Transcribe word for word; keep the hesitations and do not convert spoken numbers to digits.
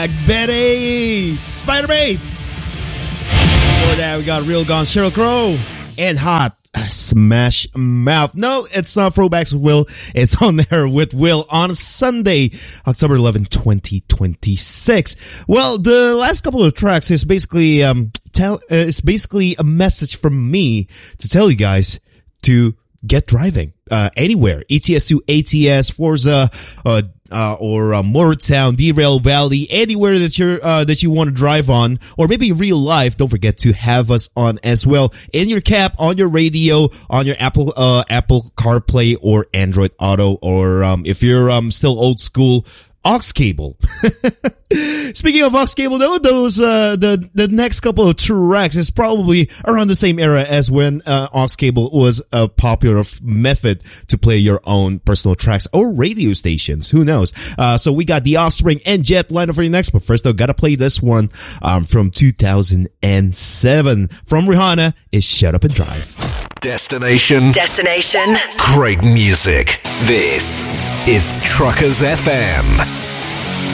Betty Spider-Bait. Before that, we got Real Gone, Sheryl Crow, and Hot Smash Mouth. No, it's not Throwbacks with Will. It's On There with Will on Sunday, October eleventh, twenty twenty-six. Well, the last couple of tracks is basically um tell uh, it's basically a message from me to tell you guys to get driving uh anywhere. E T S two, A T S, Forza, uh Uh, or uh, Moortown, Derail Valley, anywhere that you're uh, that you want to drive on, or maybe real life. Don't forget to have us on as well in your cab, on your radio, on your Apple uh, Apple CarPlay or Android Auto, or um, if you're um still old school, aux cable. Speaking of aux cable, though, those uh, the the next couple of tracks is probably around the same era as when uh, aux cable was a popular f- method to play your own personal tracks or radio stations. Who knows? Uh, so we got The Offspring and Jet lined up for you next, but first though, gotta play this one um, from two thousand seven from Rihanna. Is Shut Up and Drive. Destination. Destination. Great music. This is Truckers F M.